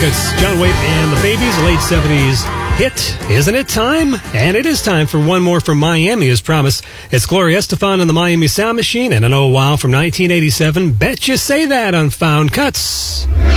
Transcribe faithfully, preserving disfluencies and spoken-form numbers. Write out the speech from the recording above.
It's John Waite and the Babies, late seventies hit. Isn't it time? And it is time for one more from Miami, as promised. It's Gloria Estefan and the Miami Sound Machine and an Oh Wow from nineteen eighty-seven. Bet you say that on Found Cuts.